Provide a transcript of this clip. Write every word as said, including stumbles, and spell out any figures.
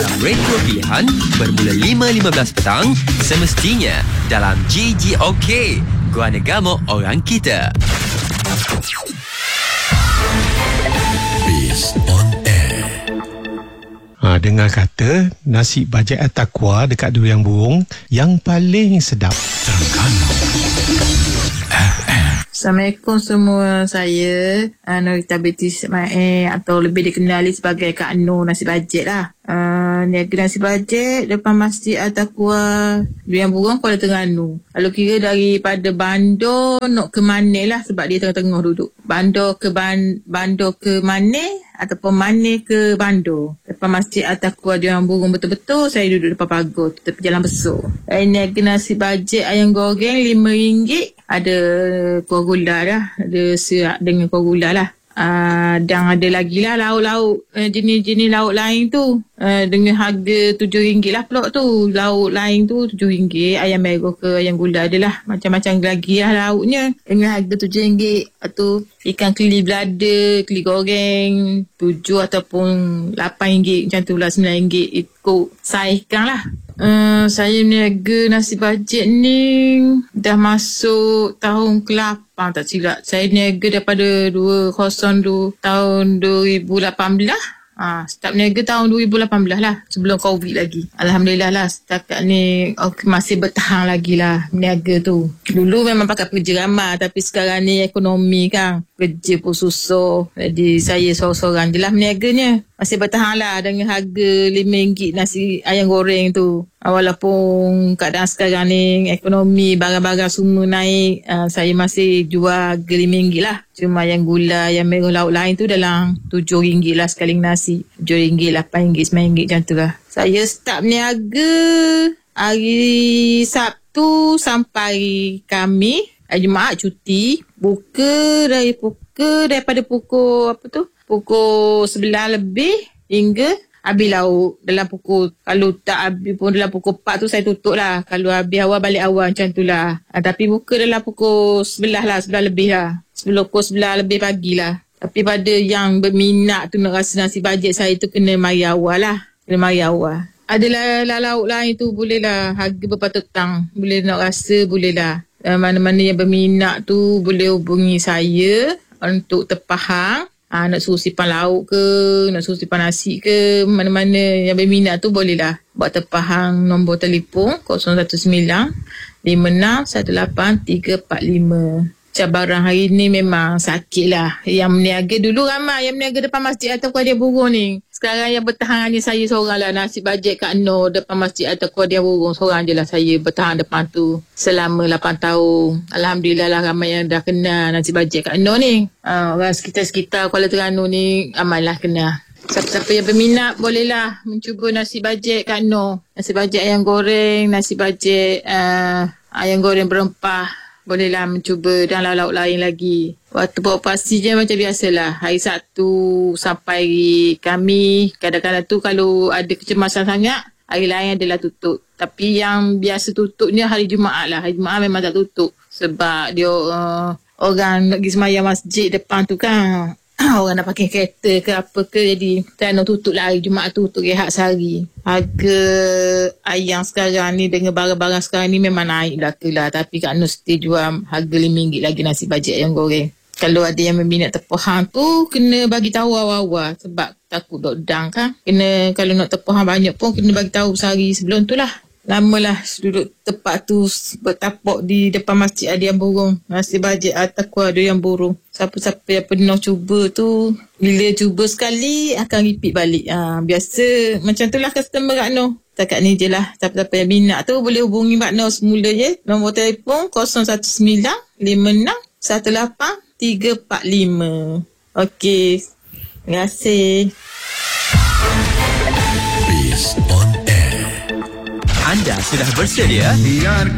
dalam retro pilihan bermula lima lima belas petang semestinya dalam G G OK, Guana Gamok Orang Kita. Based on air. Ha, dengar kata nasi bajet At-Taqwa dekat Durian Burung yang paling sedap. Terengganu F M. Assalamualaikum semua. Saya uh, Norita binti Ismail atau lebih dikenali sebagai Kak Nur Nasi Bajet lah. Uh, niaga nasi bajet depan Masjid At-Taqwa Durian Burung, Kuala Terengganu. Kalau kira daripada Bandar nak ke Maneh lah, sebab dia tengah-tengah duduk. Bandar ke ban, Bandar ke Maneh ataupun Maneh ke Bandar. Depan Masjid At-Taqwa Durian Burung betul-betul saya duduk depan pagar tepi jalan besar. Saya niaga nasi bajet ayam goreng lima ringgit. Ada kuah gula dah, ada serak dengan kuah gula lah. Uh, dan ada lagi lah lauk-lauk uh, jenis-jenis lauk lain tu uh, dengan harga tujuh ringgit lah pulak tu. Lauk lain tu tujuh ringgit, ayam merah ke ayam gula adalah macam-macam lagi lah lauknya dengan harga tujuh ringgit. Atau ikan keli belada, keli goreng tujuh ataupun lapan ringgit macam tu lah, sembilan ringgit ikut saiz ikan lah. Uh, saya niaga nasi bajet ni dah masuk tahun ke lapan tak silap. Saya niaga daripada dua ribu dua tahun dua ribu lapan belas. Ah, start niaga tahun dua ribu lapan belas lah, sebelum Covid lagi. Alhamdulillah lah setakat ni okay, masih bertahan lagi lah niaga tu. Dulu memang pakai pekerja ramai, tapi sekarang ni ekonomi kan, kerja pun susah. Jadi saya seorang-seorang je lah meniaganya. Masih bertahan lah dengan harga lima ringgit nasi ayam goreng tu. Walaupun keadaan sekarang ni ekonomi barang-barang semua naik, uh, saya masih jual harga lima ringgit lah. Cuma yang gula, yang merah lauk lain tu dalam tujuh ringgit lah sekali nasi. tujuh ringgit, lapan ringgit, sembilan ringgit macam tu lah. Saya start niaga hari Sabtu sampai hari Khamis. Hari Jumaat cuti. Buka dari buka daripada pukul apa tu? Pukul sebelas lebih hingga habis lauk dalam pukul, kalau tak habis pun dalam pukul empat tu saya tutup lah. Kalau habis awal balik awal macam tu lah. Ha, tapi buka dalam pukul sebelas lah, sebelas lebih lah. Sebelum pukul sebelas lebih pagi lah. Tapi pada yang berminat tu nak rasa nasi bajet saya tu kena mari awal lah. Kena mari awal. Adalah lauk lain tu boleh lah. Harga berpatutang. Boleh nak rasa boleh lah. Uh, mana-mana yang berminat tu boleh hubungi saya untuk terpahang. Ha, nak suruh simpan lauk ke, nak suruh simpan nasi ke, mana-mana yang berminat tu boleh lah buat terpahang. Nombor telefon kosong satu sembilan lima enam satu lapan tiga empat lima. Cabaran hari ni memang sakit lah. Yang meniaga dulu ramai yang meniaga depan Masjid At-Taqwa Durian Burung ni. Sekarang yang bertahan hanya saya seorang lah. Nasi bajet Kak Nur depan Masjid At-Taqwa Durian Burung. Seorang je lah saya bertahan depan tu selama lapan tahun. Alhamdulillah lah ramai yang dah kenal nasi bajet Kak Nur ni. Uh, orang sekitar-sekitar Kuala Terengganu ni ramai lah kenal. Siapa-siapa yang berminat bolehlah mencuba nasi bajet Kak Nur. Nasi bajet ayam goreng, nasi bajet uh, ayam goreng berempah. Bolehlah mencuba dan lauk-lauk lain lagi. Waktu beroperasi je macam biasalah. Hari Sabtu sampai hari Khamis. Kadang-kadang tu kalau ada kecemasan sangat, hari lain adalah tutup. Tapi yang biasa tutupnya hari Jumaat lah. Hari Jumaat memang tak tutup. Sebab dia uh, orang nak pergi semayang masjid depan tu kan. Orang nak pakai kereta ke apa ke, jadi tak nak tutup lah hari Jumaat tu untuk rehat sehari. Harga ayam sekarang ni dengan barang-barang sekarang ni memang naik belaka lah. Tapi Kak Nur still jual harga lima ringgit lagi nasi bajet ayam goreng. Kalau ada yang berminat terpahang tu, kena bagi tahu awal-awal. Sebab takut lockdown kan. Kena, kalau nak terpahang banyak pun kena bagi tahu sehari sebelum tu lah. Lamalah duduk tempat tu bertapak di depan Masjid Durian Burung. Nasi bajet At-Taqwa Durian Burung. Siapa-siapa yang pernah cuba tu, bila cuba sekali akan repeat balik. Ha, biasa macam tu lah customer Kak Nur. Setakat ni je lah. Siapa-siapa yang minat tu boleh hubungi Kak Nur semula je. Nombor telefon kosong satu sembilan lima enam satu lapan tiga empat lima. Okey. Terima kasih. Based on air. Anda sudah bersedia?